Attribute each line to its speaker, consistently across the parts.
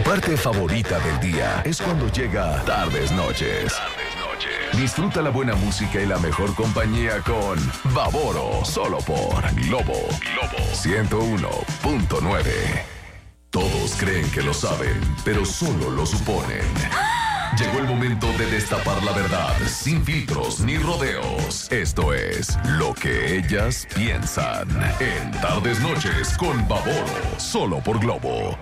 Speaker 1: parte favorita del día es cuando llega Tardes Noches. Disfruta la buena música y la mejor compañía con Baboro, solo por Globo 101.9. Todos creen que lo saben, pero solo lo suponen. Llegó el momento de destapar la verdad, sin filtros ni rodeos. Esto es Lo que ellas piensan. En Tardes Noches con Baboro, solo por Globo.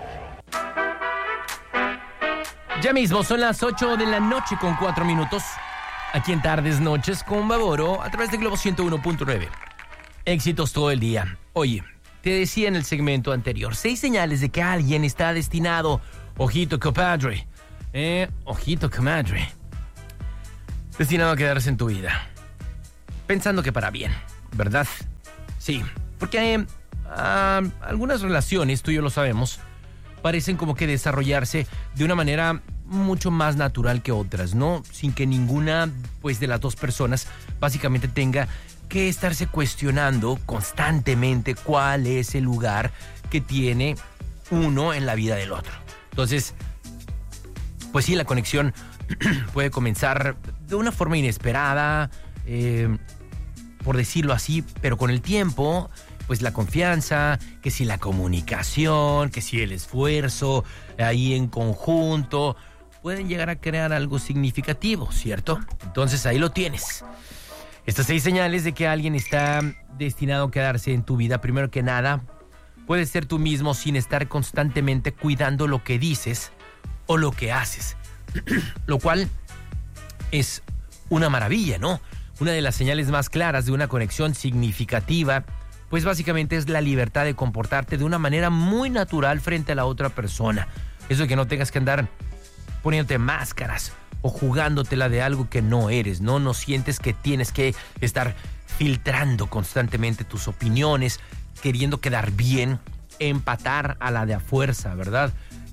Speaker 2: Ya mismo son las 8 de la noche con 4 minutos. Aquí en Tardes Noches con Baboro a través de Globo 101.9. Éxitos todo el día. Oye, te decía en el segmento anterior, 6 señales de que alguien está destinado, ojito compadre, ojito comadre, destinado a quedarse en tu vida. Pensando que para bien, ¿verdad? Sí, porque algunas relaciones, tú y yo lo sabemos, parecen como que desarrollarse de una manera mucho más natural que otras, ¿no? Sin que ninguna, pues, de las dos personas básicamente tenga que estarse cuestionando constantemente cuál es el lugar que tiene uno en la vida del otro. Entonces, pues sí, la conexión puede comenzar de una forma inesperada, por decirlo así, pero con el tiempo, pues la confianza, que si la comunicación, que si el esfuerzo ahí en conjunto, pueden llegar a crear algo significativo, ¿cierto? Entonces ahí lo tienes. Estas 6 señales de que alguien está destinado a quedarse en tu vida, primero que nada, puedes ser tú mismo sin estar constantemente cuidando lo que dices o lo que haces, lo cual es una maravilla, ¿no? Una de las señales más claras de una conexión significativa, pues básicamente es la libertad de comportarte de una manera muy natural frente a la otra persona. Eso de que no tengas que andar poniéndote máscaras o jugándotela de algo que no eres, ¿no? No sientes que tienes que estar filtrando constantemente tus opiniones, queriendo quedar bien, empatar a la de a fuerza, ¿verdad?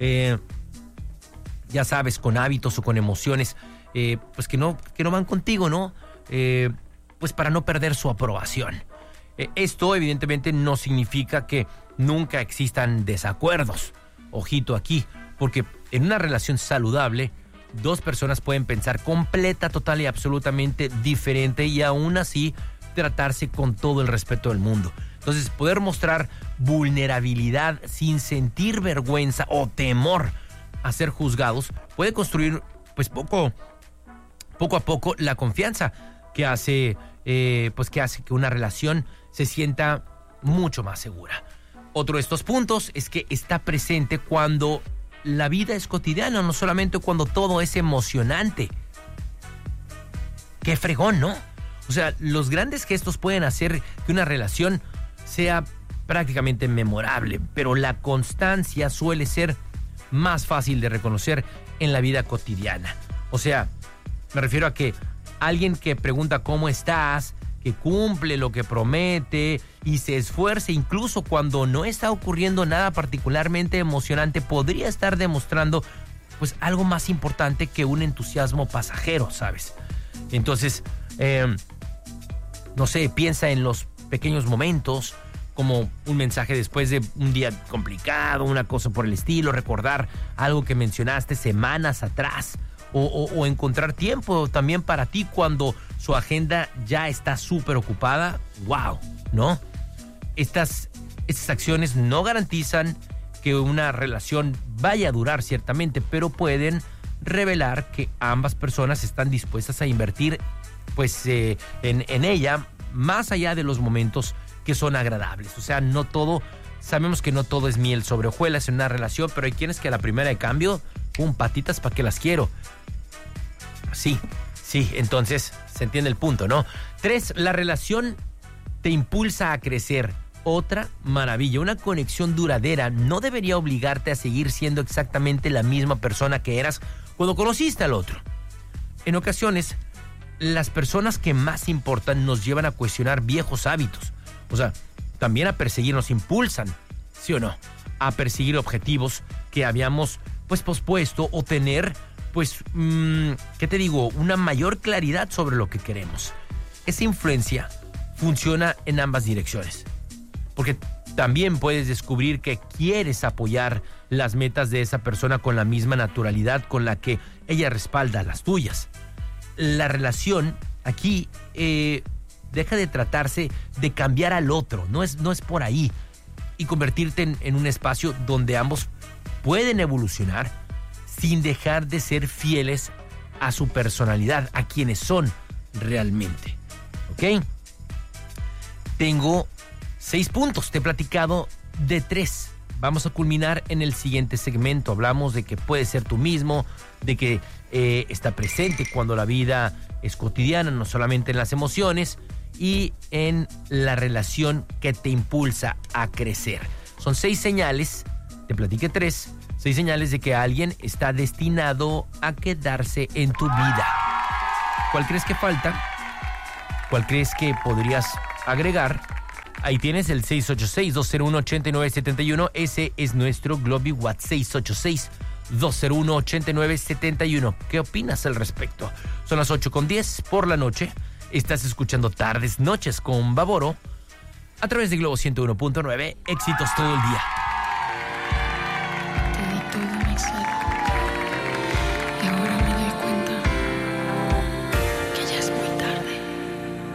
Speaker 2: Ya sabes, con hábitos o con emociones, pues que no van contigo, ¿no? Pues para no perder su aprobación. Esto evidentemente no significa que nunca existan desacuerdos. Ojito aquí, porque en una relación saludable, 2 personas pueden pensar completa, total y absolutamente diferente y aún así tratarse con todo el respeto del mundo. Entonces, poder mostrar vulnerabilidad sin sentir vergüenza o temor a ser juzgados puede construir, pues poco a poco, la confianza que hace que una relación se sienta mucho más segura. Otro de estos puntos es que está presente cuando la vida es cotidiana, no solamente cuando todo es emocionante. Qué fregón, ¿no? O sea, los grandes gestos pueden hacer que una relación sea prácticamente memorable, pero la constancia suele ser más fácil de reconocer en la vida cotidiana. O sea, me refiero a que alguien que pregunta cómo estás, que cumple lo que promete y se esfuerce incluso cuando no está ocurriendo nada particularmente emocionante, podría estar demostrando pues algo más importante que un entusiasmo pasajero, ¿sabes? Entonces, no sé, piensa en los pequeños momentos, como un mensaje después de un día complicado, una cosa por el estilo, recordar algo que mencionaste semanas atrás, o encontrar tiempo también para ti cuando su agenda ya está súper ocupada. ¡Wow! ¿No? Estas acciones no garantizan que una relación vaya a durar ciertamente, pero pueden revelar que ambas personas están dispuestas a invertir pues en ella más allá de los momentos que son agradables. O sea, sabemos que no todo es miel sobre hojuelas en una relación, pero hay quienes que a la primera de cambio, patitas para que las quiero. Sí, entonces se entiende el punto, ¿no? 3, la relación te impulsa a crecer. Otra maravilla, una conexión duradera no debería obligarte a seguir siendo exactamente la misma persona que eras cuando conociste al otro. En ocasiones, las personas que más importan nos llevan a cuestionar viejos hábitos. O sea, también a perseguir nos impulsan, ¿sí o no? A perseguir objetivos que habíamos pues pospuesto o tener pues, ¿qué te digo? Una mayor claridad sobre lo que queremos. Esa influencia funciona en ambas direcciones. Porque También puedes descubrir que quieres apoyar las metas de esa persona con la misma naturalidad con la que ella respalda las tuyas. La relación aquí deja de tratarse de cambiar al otro, no es por ahí, y convertirte en un espacio donde ambos pueden evolucionar sin dejar de ser fieles a su personalidad, a quienes son realmente. ¿Ok? Tengo 6 puntos, te he platicado de 3. Vamos a culminar en el siguiente segmento. Hablamos de que puedes ser tú mismo, de que está presente cuando la vida es cotidiana, no solamente en las emociones, y en la relación que te impulsa a crecer. Son 6 señales, te platiqué 3, 6 señales de que alguien está destinado a quedarse en tu vida. ¿Cuál crees que falta? ¿Cuál crees que podrías agregar? Ahí tienes el 686-201-8971. Ese es nuestro Globi WhatsApp, 686-201-8971. ¿Qué opinas al respecto? Son las 8:10 por la noche. Estás escuchando Tardes Noches con Bavoro a través de Globo 101.9. Éxitos todo el día.